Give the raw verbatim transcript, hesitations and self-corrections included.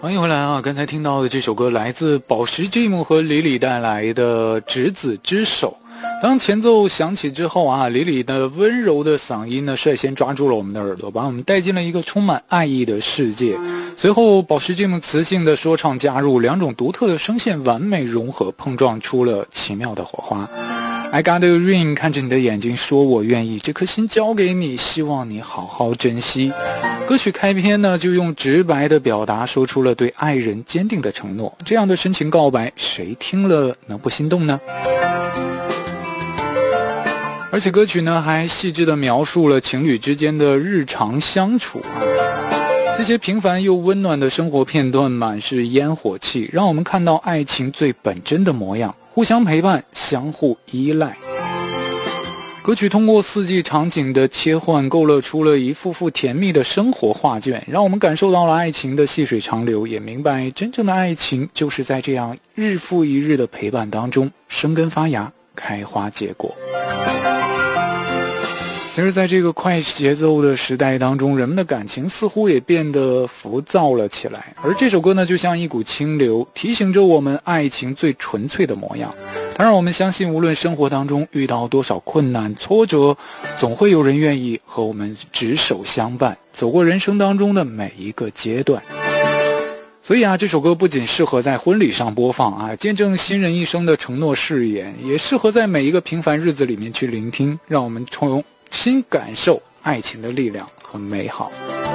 欢迎回来啊！刚才听到的这首歌来自宝石 Jim 和李李带来的《执子之手》。当前奏响起之后啊，李李的温柔的嗓音呢，率先抓住了我们的耳朵，把我们带进了一个充满爱意的世界。随后，宝石 Jim 磁性的说唱加入，两种独特的声线完美融合，碰撞出了奇妙的火花。I got a ring， 看着你的眼睛说我愿意，这颗心交给你，希望你好好珍惜。歌曲开篇呢，就用直白的表达说出了对爱人坚定的承诺，这样的深情告白，谁听了能不心动呢？而且歌曲呢，还细致地描述了情侣之间的日常相处啊，这些平凡又温暖的生活片段满是烟火气，让我们看到爱情最本真的模样，互相陪伴，相互依赖。歌曲通过四季场景的切换，勾勒出了一幅幅甜蜜的生活画卷，让我们感受到了爱情的细水长流，也明白真正的爱情就是在这样日复一日的陪伴当中生根发芽，开花结果。其实在这个快节奏的时代当中，人们的感情似乎也变得浮躁了起来，而这首歌呢，就像一股清流，提醒着我们爱情最纯粹的模样。它让我们相信，无论生活当中遇到多少困难挫折，总会有人愿意和我们执手相伴，走过人生当中的每一个阶段。所以啊，这首歌不仅适合在婚礼上播放啊，见证新人一生的承诺誓言，也适合在每一个平凡日子里面去聆听，让我们重新感受爱情的力量和美好。